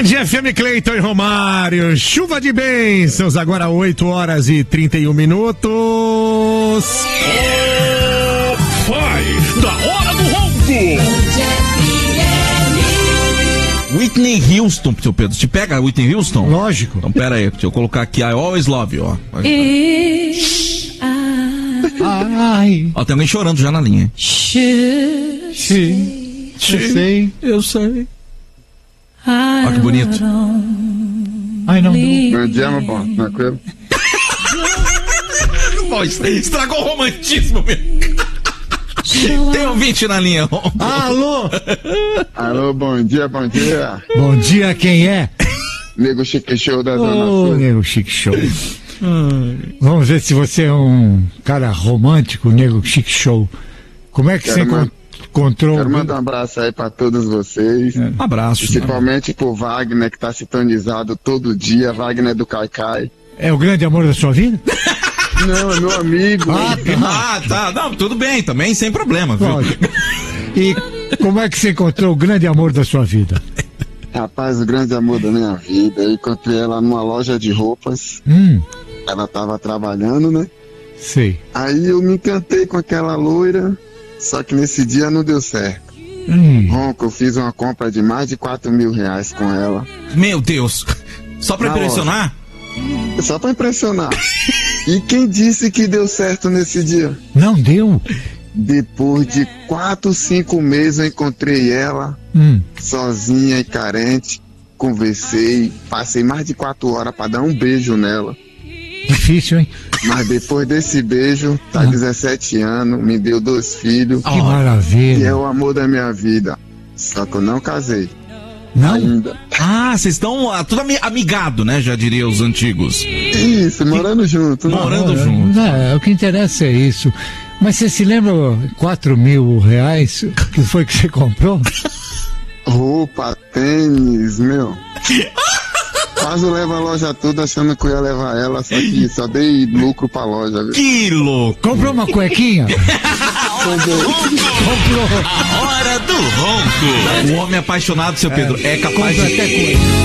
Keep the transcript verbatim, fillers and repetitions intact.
Band F M, Cleiton e Romário, chuva de bênçãos, agora oito horas e trinta e um minutos. Oh, vai, da hora do ronco. Whitney Houston, seu Pedro, te pega Whitney Houston? Lógico. Então pera aí, deixa eu colocar aqui, I Always Love You, ó. Ai. Ó, tem alguém chorando já na linha. Sim, sim, eu sei. Eu sei. Ó que bonito. Ai, não. Bom dia, meu bom, tranquilo? Pô, estragou o romantismo mesmo. Tem ouvinte na linha. Alô? Alô, bom dia, bom dia. Bom dia, quem é? Nego Chique Show da Zona Ô, Sul. Nego Chique Show. Vamos ver se você é um cara romântico, Nego Chique Show. Como é que Quero você man- encontrou? Quero mandar um abraço aí pra todos vocês. Um abraço. Principalmente pro Wagner, que tá sintonizado todo dia. Wagner do Caicai. É o grande amor da sua vida? Não, é meu amigo. Ah, tá. Ah, tá. Não, tudo bem, também, sem problema, viu? Lógico. E como é que você encontrou o grande amor da sua vida? Rapaz, o grande amor da minha vida. Eu encontrei ela numa loja de roupas. Hum, Ela tava trabalhando, né? sei. Aí eu me encantei com aquela loira. Só que nesse dia não deu certo. Hum. Ronco, eu fiz uma compra de mais de quatro mil reais com ela. Meu Deus. Só pra Na impressionar? Só pra impressionar. E quem disse que deu certo nesse dia? Não deu? Depois de quatro, cinco meses eu encontrei ela, Hum. sozinha e carente. Conversei, passei mais de quatro horas pra dar um beijo nela. Difícil, hein? Mas depois desse beijo, tá dezessete anos, me deu dois filhos. Que E é maravilha. o amor da minha vida. Só que eu não casei. Não? Ainda. Ah, vocês estão ah, tudo ami- amigado, né? Já diria os antigos. Isso, morando junto. né? Morando Não, junto. não, o que interessa é isso. Mas você se lembra quatro mil reais que foi que você comprou? Roupa, tênis, meu. Quase eu levo a loja toda achando que eu ia levar ela, só que só dei lucro pra loja, viu? Que louco. Comprou uma cuequinha? Comprou. Hora do ronco. O homem apaixonado, seu Pedro, é, capaz Compra de... até cueca.